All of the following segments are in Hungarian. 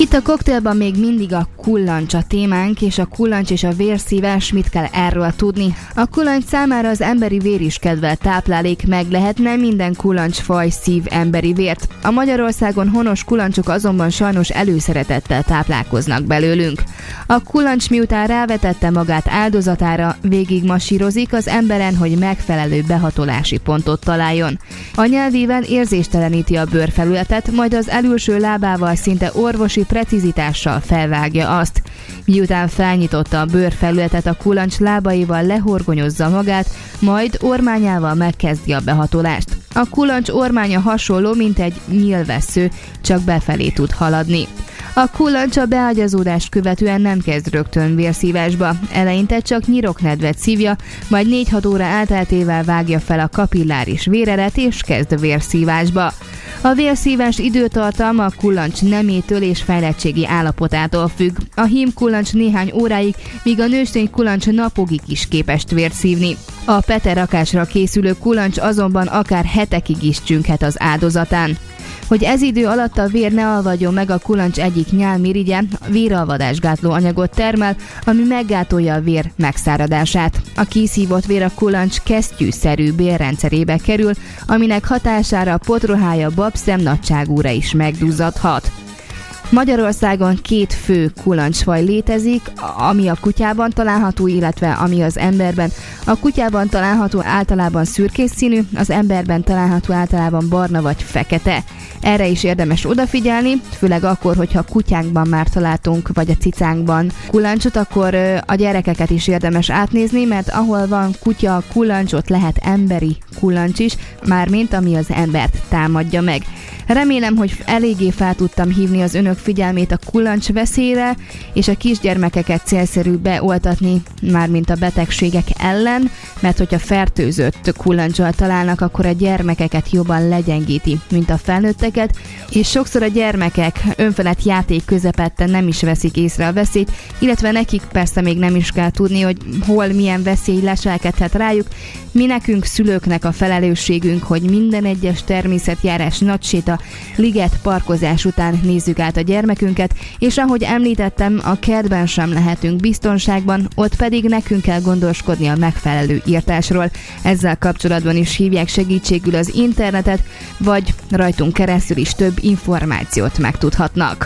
Itt a koktélban még mindig a kullancs a témánk, és a kullancs és a vérszívás, mit kell erről tudni. A kullancs számára az emberi vér is kedvelt táplálék, meg lehetne minden kullancsfaj szív emberi vért. A Magyarországon honos kullancsok azonban sajnos előszeretettel táplálkoznak belőlünk. A kullancs miután rávetette magát áldozatára, végig masírozik az emberen, hogy megfelelő behatolási pontot találjon. A nyelvével érzésteleníti a bőrfelületet, majd az elülső lábával szinte orvosi precizitással felvágja azt. Miután felnyitotta a bőrfelületet, a kullancs lábaival lehorgonyozza magát, majd ormányával megkezdi a behatolást. A kullancs ormánya hasonló, mint egy nyílvessző, csak befelé tud haladni. A kullancs a beágyazódást követően nem kezd rögtön vérszívásba, eleinte csak nyiroknedvet szívja, majd 4-6 óra elteltével vágja fel a kapilláris vérelet és kezd vérszívásba. A vérszívás időtartalma a kullancs nemétől és fejlettségi állapotától függ. A hím kullancs néhány óráig, míg a nőstény kullancs napokig is képes vért szívni. A peterakásra készülő kullancs azonban akár hetekig is csünghet az áldozatán. Hogy ez idő alatt a vér ne alvadjon meg, a kullancs egyik nyálmirigye véralvadásgátló anyagot termel, ami meggátolja a vér megszáradását. A kiszívott vér a kullancs kesztyűszerű bélrendszerébe kerül, aminek hatására a potrohája babszem nagyságúra is megduzzadhat. Magyarországon 2 fő kullancsfaj létezik, ami a kutyában található, illetve ami az emberben. A kutyában található általában szürkés színű, az emberben található általában barna vagy fekete. Erre is érdemes odafigyelni, főleg akkor, hogyha kutyánkban már találtunk, vagy a cicánkban kullancsot, akkor a gyerekeket is érdemes átnézni, mert ahol van kutya kullancs, ott lehet emberi kullancs is, mármint ami az embert támadja meg. Remélem, hogy eléggé fel tudtam hívni az önök figyelmét a kullancs veszélyre, és a kisgyermekeket célszerű beoltatni, mármint a betegségek ellen, mert hogyha fertőzött kullancsal találnak, akkor a gyermekeket jobban legyengíti, mint a felnőtteket, és sokszor a gyermekek önfelett játék közepette nem is veszik észre a veszélyt, illetve nekik persze még nem is kell tudni, hogy hol milyen veszély leselkedhet rájuk. Mi nekünk, szülőknek a felelősségünk, hogy minden egyes természetjárás, nagyséta, liget, parkozás után nézzük át a gyermekünket, és ahogy említettem, a kertben sem lehetünk biztonságban, ott pedig nekünk kell gondoskodni a megfelelő írtásról. Ezzel kapcsolatban is hívják segítségül az internetet, vagy rajtunk keresztül is több információt megtudhatnak.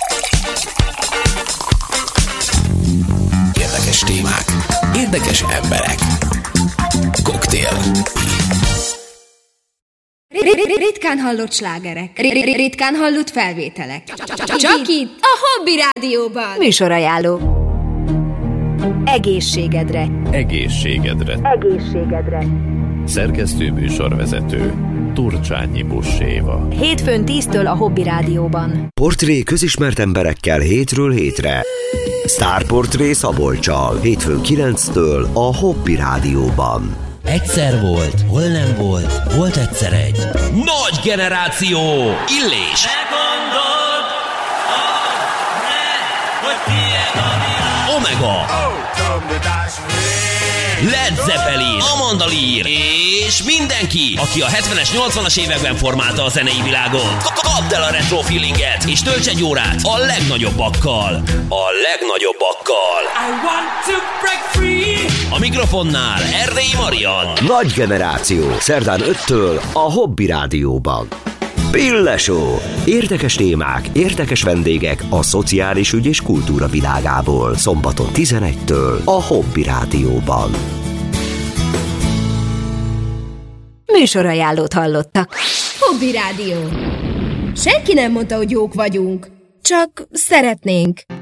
Érdekes témák, érdekes emberek. Koktél. Ritkán hallott slágerek, ritkán hallott felvételek. Csak itt, a Hobby Rádióban. Műsorajánló. Egészségedre. Egészségedre. Egészségedre. Szerkesztő műsorvezető Turcsányi Busséva. Hétfőn 10-től a Hobby Rádióban. Portré közismert emberekkel hétről hétre. Sztárportré Szabolccsal. Hétfőn 9-től a Hobby Rádióban. Egyszer volt, hol nem volt, volt egyszer egy nagy generáció, Illés. Omega, Led Zeppelin, Amanda Lear és mindenki, aki a 70-es, 80-as években formálta a zenei világot. Kapd el a retro feelinget és tölts egy órát a legnagyobbakkal. A legnagyobbakkal. I want to break free. A mikrofonnál Erdélyi Marian. Nagy generáció, szerdán 5-től a Hobby Rádióban. Pille Show. Érdekes témák, érdekes vendégek a szociális ügy és kultúra világából. Szombaton 11-től a Hobby Rádióban. Műsorajánlót hallottak. Hobby Rádió. Senki nem mondta, hogy jók vagyunk. Csak szeretnénk.